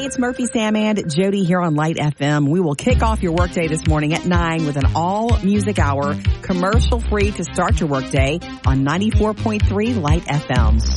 it's Murphy, Sam, and Jody here on Light FM. We will kick off your workday this morning at 9 with an all-music hour, commercial-free to start your workday on 94.3 Light FM.